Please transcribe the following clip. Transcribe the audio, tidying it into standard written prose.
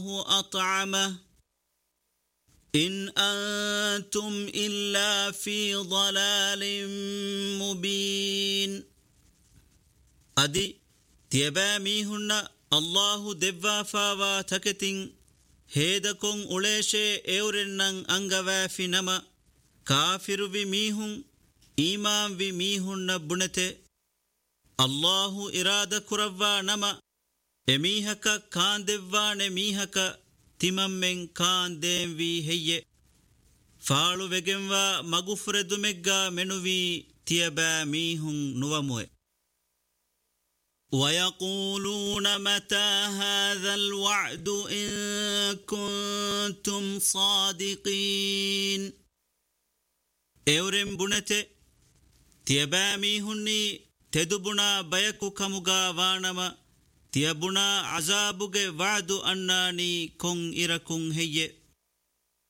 أطعمه إن أنتم إلا في ضلال مبين أدي تيباميهن الله دبا فاوا تكتين هيدكم أوليشي اورنن أنغوا في نما كافر بميهن إيمان بميهن بنته الله إرادة كروا نما එමීහක කාන්දෙව්වානෙ මීහක තිමම්මෙන් කාන්දේම් වී හෙయ్యෙ ފާޅު ވެގެންވާ މަގުފުރެދުމެއްގަ މެނުވީ ތިޔބައި މީހުން ނުވަމުވެ وَيَقُولُونَ مَتَى هَذَا الْوَعْدُ إِن كُنتُمْ صَادِقِينَ එවරෙන් බුණෙතෙ තියබෑ මීහුන්නි තෙදුබුණා බයකු කමුගා වානම තියබුණා අසාබුගේ වඅදු අන්නානි කොන් ඉරකුන් හෙయ్యෙ